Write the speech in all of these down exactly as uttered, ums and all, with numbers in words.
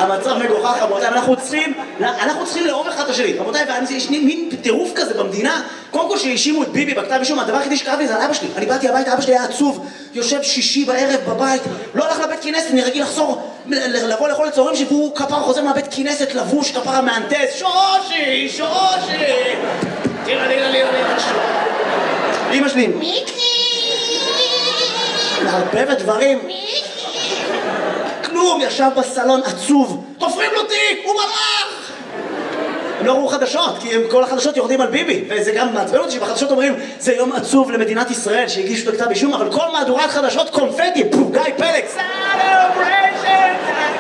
המצב מגוחך, רבותיי, אנחנו צריכים, אנחנו צריכים לאהוב אחד את השני. רבותיי, ויש מין טירוף כזה במדינה. קודם כל שהאשימו את ביבי בכתב אישום, הדבר היחידי שקראתי זה על אבא שלי. אני באתי הביתה, אבא שלי היה עצוב, יושב שישי בערב בבית, לא הלך לבית כנסת, אני רגיל לחזור, לבוא לאכול לצהריים שבו כפר חוזר מהבית כנסת, לבוש כפר המהנדס, שושי, שושי. תראה, תראה, תראה, תראה. אמא שלי. מיקי. מערבבת דברים. מיקי. כלום, ישב בסלון עצוב. תופרים לו תיק, הוא מלאך. הם לא ראו חדשות, כי כל החדשות יורדים על ביבי, וזה גם מעצבן אותי שבחדשות אומרים זה יום עצוב למדינת ישראל שהגישו את הכתב אישום, אבל כל מהדורת חדשות קונפטי, גיא פלג, סלבריישן,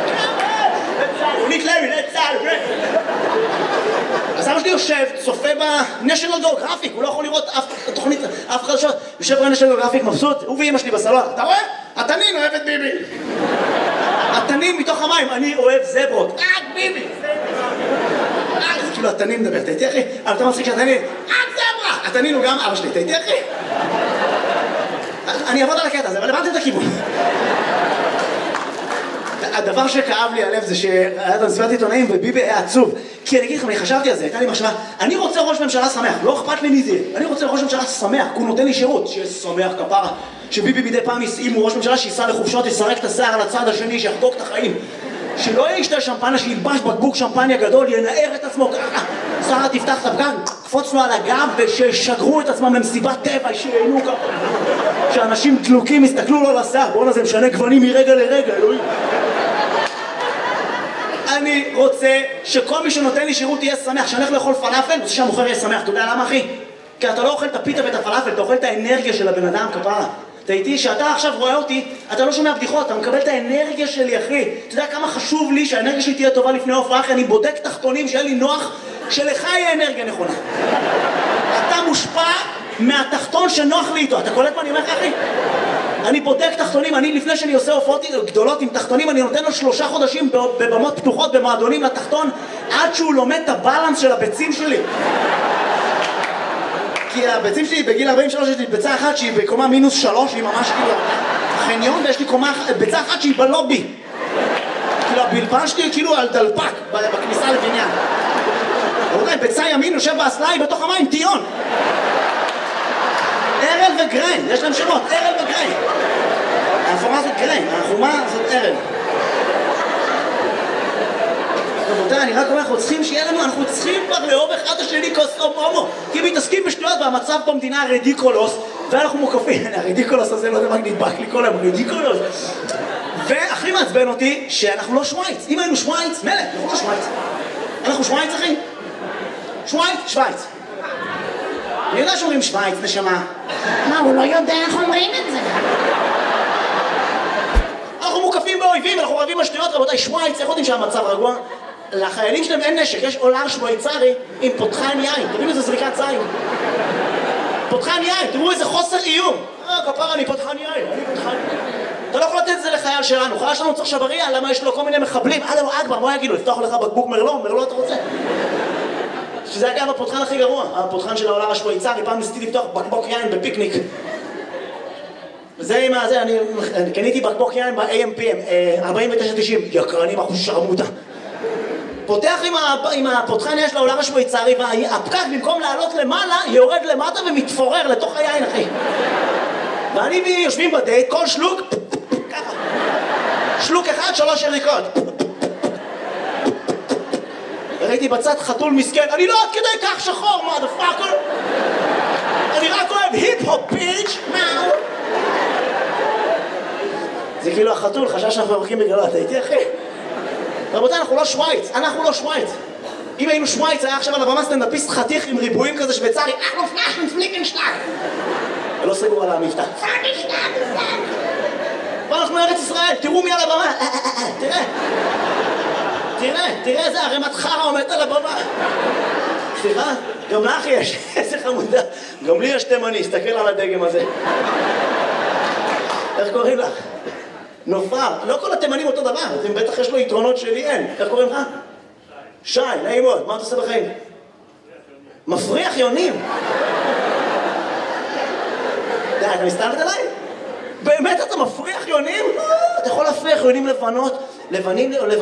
רונית לוי, let's celebrate. אז אבא שלי יושב, צופה ב-National Geographic, הוא לא יכול לראות אף תוכנית, אף חדשות, יושב ב-National Geographic מבסוט, הוא ואמא שלי בסלון, אתה רואה? התנין אוהב את ביבי. התנין מתוך המים, אני אוהב זברות, רק ביבי. זה כאילו התנין מדבר, תהייתי אחי? אבל אתה מצחיק שהתנין, רק זברה! התנין הוא גם אבא שלי, תהייתי אחי? אני אעבוד על הקטע הזה, אבל הבנתי את הכיוון. הדבר שכאב לי הלב זה שהיה את המסיבת עיתונאים וביבי היה עצוב. כי אני אגיד לכם, אני חשבתי על זה, הייתה לי מחשבה, אני רוצה ראש ממשלה שמח, לא אכפת לי מי זה, אני רוצה ראש ממשלה שמח, הוא נותן לי שירות, שיהיה שמח כפרה, שביבי מדי פעם אם הוא ראש ממשלה שייסע לחופשות, יסרק את השיער על הצד השני, שיחגוג את החיים, שלא ישתה שמפניה, שילבש בקבוק שמפניה גדול, ינער את עצמו ככה, שרה תפתח את הפקק, קפוץ לו על הגב וששגרו את עצמם למסיבת טבע, שיהנו ככה, שאנשים דלוקים יסתכלו לו על השיער, בואנה זה משנה גוונים מרגע לרגע, אלוהים. אני רוצה שכל מי שנותן לי שירות יהיה שמח, שאני הולך לאכול פלאפל, רוצה שהמוכר יהיה שמח, אתה יודע למה אחי? כי אתה לא אוכל את הפיתה ואת הפלאפל, אתה אוכל את האנרגיה של הבן אדם כפרה. אתה איתי, שאתה עכשיו רואה אותי, אתה לא שומע בדיחות, אתה מקבל את האנרגיה שלי אחי. אתה יודע כמה חשוב לי שהאנרגיה שלי תהיה טובה לפני ההופעה, אחי, אני בודק תחתונים שיהיה לי נוח, שלך יהיה אנרגיה נכונה. אתה מושפע מהתחתון שנוח לי איתו, אתה קולט מה אני אומר לך אחי? אני בודק תחתונים, אני לפני שאני עושה הופעות גדולות עם תחתונים, אני נותן לו שלושה חודשים בבמות פתוחות, במועדונים לתחתון, עד שהוא לומד את הבלנס של הביצים שלי. כי הביצים שלי בגיל ארבעים ושלוש יש לי ביצה אחת שהיא בקומה מינוס שלוש, היא ממש כאילו חניון, ויש לי קומה, ביצה אחת שהיא בלובי. כאילו הבלבן שלי כאילו על דלפק בכניסה לבניין. רבותיי, ביצה ימין יושב באסלה, היא בתוך המים, טיון. ארל וגריין, יש להם שמות, ארל וגריין. האפורה זאת גריין, החומה זאת ארל. רבותיי, אני רק אומר, אנחנו צריכים שיהיה לנו, אנחנו צריכים כבר לאהוב אחד השני כוסום הומו. כי מתעסקים בשטויות והמצב במדינה רדיקולוס, ואנחנו מוקפים, הרדיקולוס הזה, לא יודע מה נדבק לי כל היום, רדיקולוס. והכי מעצבן אותי שאנחנו לא שוויץ. אם היינו שוויץ, מלך, אנחנו לא שוויץ. אנחנו שוויץ, אחי? שוויץ? שוויץ. אני יודע שאומרים שוויץ, נשמה. מה, הוא לא יודע איך אומרים את זה? אנחנו מוקפים באויבים, אנחנו רבים בשטויות, רבותיי, שוויץ, איך יודעים שהמצב רגוע? לחיילים שלהם אין נשק, יש עולר שוויצרי עם פותחן יין, תראו איזה זריקת זין. פותחן יין, תראו איזה חוסר איום. אה, כפר, אני פותחן יין, אני פותחן יין. אתה לא יכול לתת את זה לחייל שלנו, חייל שלנו צריך שבריה, למה יש לו כל מיני מחבלים? אלו אכבר, מה יגידו? לפתוח לך בקבוק מרלו, מרלו אתה רוצה? שזה אגב הפותחן הכי גרוע, הפותחן של העולר השוויצרי, פעם ניסיתי לפתוח בקבוק יין בפיקניק. זה עם הזה, אני קניתי בקבוק יין ב-איי אם פי אם, ארבעים ותשע תשעים, יקרנים אחוז שרמוטה. פותח עם הפותחן יש לעולר השוויצרי, והפקק במקום לעלות למעלה, יורד למטה ומתפורר לתוך היין, אחי. ואני והיא יושבים בדייט, כל שלוק, ככה. שלוק אחד, שלוש יריקות. ראיתי בצד חתול מסכן, אני לא עד כדי כך שחור, motherfucker. אני רק אוהב היפ-הופ ביץ', מאו. זה כאילו החתול, חשש שאנחנו מברכים בגללו, אתה איתי אחי? רבותיי, אנחנו לא שוויץ, אנחנו לא שוויץ. אם היינו שוויץ, היה עכשיו על הבמה סטנדאפיסט חתיך עם ריבועים כזה שוויצרי, אנחנו פלאשן פליקנשטאק. ולא סגור על המבטא. ואנחנו מארץ ישראל, תראו מי על הבמה, תראה. תראה, תראה איזה ערימת חרא עומדת על הבמה. סליחה, גם לך יש, איזה חמודה. גם לי יש תימני, הסתכל על הדגם הזה. איך קוראים לך? נופר, לא כל התימנים אותו דבר, אם בטח יש לו יתרונות שלי אין. איך קוראים לך? שי, נעים מאוד, מה אתה עושה בחיים? מפריח יונים. די, אתה מסתלת עליי? באמת אתה מפריח יונים? אתה יכול להפריח יונים לבנות, לבנים,